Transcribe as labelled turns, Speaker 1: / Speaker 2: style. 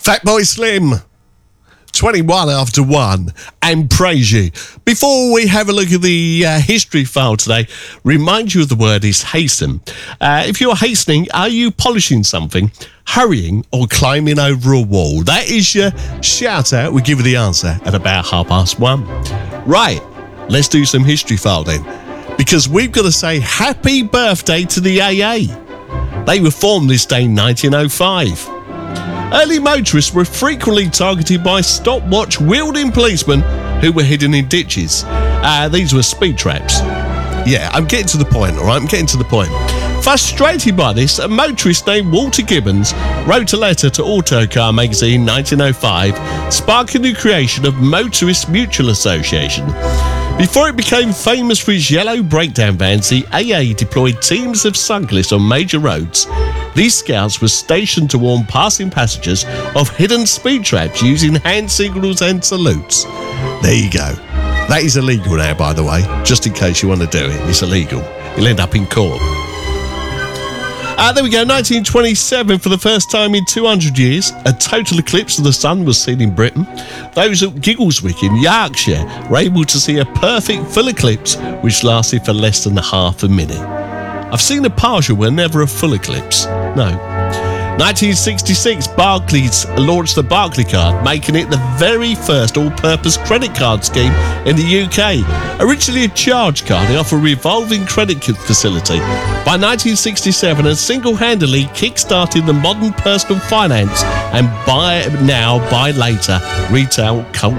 Speaker 1: Fatboy Slim, 21 after 1, and praise you. Before we have a look at the history file today, remind you of the word is hasten. If you're hastening, are you polishing something, hurrying, or climbing over a wall? That is your shout out. We give you the answer at about 1:30. Right, let's do some history file then, because we've got to say happy birthday to the AA. They were formed this day in 1905. Early motorists were frequently targeted by stopwatch wielding policemen who were hidden in ditches. These were speed traps. Yeah, I'm getting to the point, all right? I'm getting to the point. Frustrated by this, a motorist named Walter Gibbons wrote a letter to Autocar magazine in 1905, sparking the creation of Motorists Mutual Association. Before it became famous for its yellow breakdown vans, the AA deployed teams of cyclists on major roads. These scouts were stationed to warn passing passengers of hidden speed traps using hand signals and salutes. There you go. That is illegal now, by the way, just in case you want to do it. It's illegal. You'll end up in court. There we go, 1927, for the first time in 200 years, a total eclipse of the sun was seen in Britain. Those at Giggleswick in Yorkshire were able to see a perfect full eclipse, which lasted for less than half a minute. I've seen a partial but never a full eclipse. No. 1966, Barclays launched the Barclaycard, making it the very first all-purpose credit card scheme in the UK. Originally a charge card, it offered a revolving credit facility. By 1967, it single-handedly kick-started the modern personal finance and buy now, buy later retail culture.